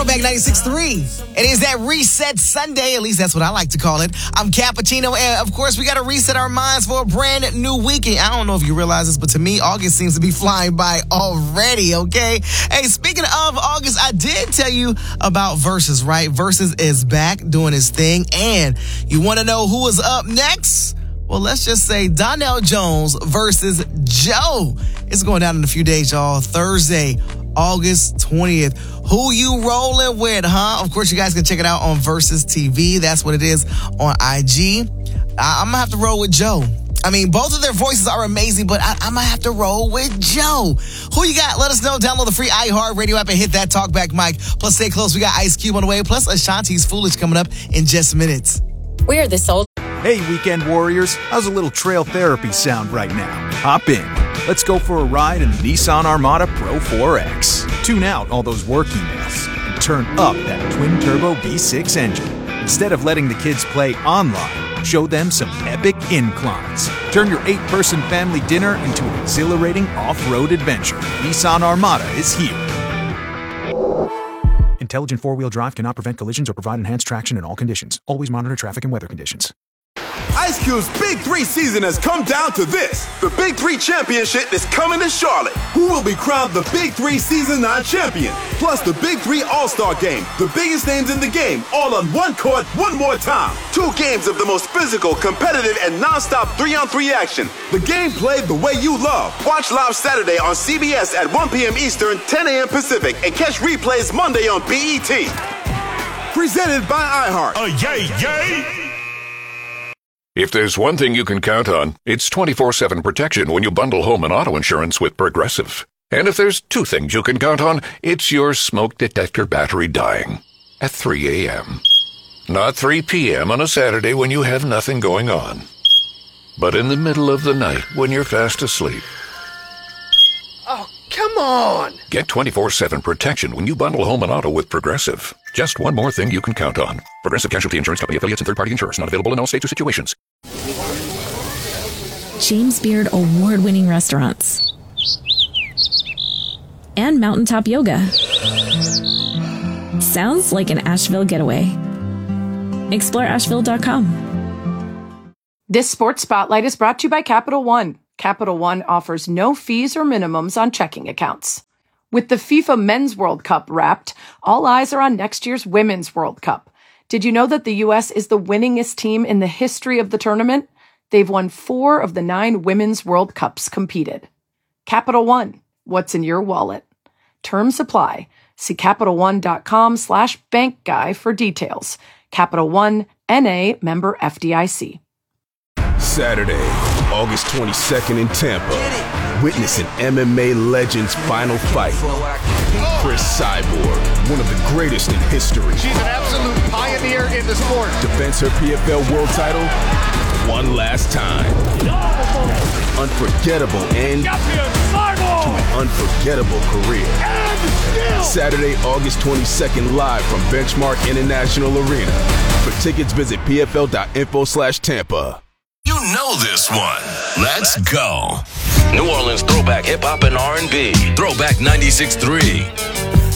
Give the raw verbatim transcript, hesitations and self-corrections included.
Throwback ninety-six point three. It is that Reset Sunday. At least that's what I like to call it. I'm Cappuccino, and of course, we got to reset our minds for a brand new weekend. I don't know if you realize this, but to me, August seems to be flying by already, okay? Hey, speaking of August, I did tell you about Versus, right? Versus is back doing his thing, and you want to know who is up next? Well, let's just say Donnell Jones versus Joe. It's going down in a few days, y'all. Thursday, August twentieth. Who you rolling with, huh? Of course, you guys can check it out on Versus T V. That's what it is on I G. I- I'm going to have to roll with Joe. I mean, both of their voices are amazing, but I- I'm going to have to roll with Joe. Who you got? Let us know. Download the free iHeartRadio app and hit that talkback mic. Plus, stay close. We got Ice Cube on the way. Plus, Ashanti's Foolish coming up in just minutes. We are the Soul. Hey, weekend warriors, how's a little trail therapy sound right now? Hop in. Let's go for a ride in the Nissan Armada Pro four X. Tune out all those work emails and turn up that twin-turbo V six engine. Instead of letting the kids play online, show them some epic inclines. Turn your eight-person family dinner into an exhilarating off-road adventure. Nissan Armada is here. Intelligent four-wheel drive cannot prevent collisions or provide enhanced traction in all conditions. Always monitor traffic and weather conditions. Ice Cube's Big Three season has come down to this. The Big Three Championship is coming to Charlotte. Who will be crowned the Big Three Season nine champion? Plus the Big Three All-Star Game. The biggest names in the game, all on one court, one more time. Two games of the most physical, competitive, and non-stop three-on-three action. The game played the way you love. Watch live Saturday on C B S at one p.m. Eastern, ten a.m. Pacific, and catch replays Monday on B E T. Presented by iHeart. Uh, yay, yay! If there's one thing you can count on, it's twenty-four seven protection when you bundle home and auto insurance with Progressive. And if there's two things you can count on, it's your smoke detector battery dying at three a.m. Not three p.m. on a Saturday when you have nothing going on, but in the middle of the night when you're fast asleep. Oh, come on! Get twenty-four seven protection when you bundle home and auto with Progressive. Just one more thing you can count on. Progressive Casualty Insurance Company affiliates and third-party insurers. Not available in all states or situations. James Beard award-winning restaurants. And mountaintop yoga. Sounds like an Asheville getaway. Explore Asheville dot com. This Sports Spotlight is brought to you by Capital One. Capital One offers no fees or minimums on checking accounts. With the FIFA Men's World Cup wrapped, all eyes are on next year's Women's World Cup. Did you know that the U S is the winningest team in the history of the tournament? They've won four of the nine Women's World Cups competed. Capital One, what's in your wallet? Terms apply. See CapitalOne.com slash bank guy for details. Capital One, N A member F D I C. Saturday, August twenty-second in Tampa. Witness an M M A legend's final fight. Chris Cyborg, one of the greatest in history. She's an absolute pioneer in the sport. Defends her P F L world title one last time. Unforgettable end to an unforgettable career. Saturday, August twenty-second, live from Benchmark International Arena. For tickets, visit pfl.info slash Tampa. You know this one. Let's go. New Orleans throwback hip hop and R and B. Throwback ninety-six point three.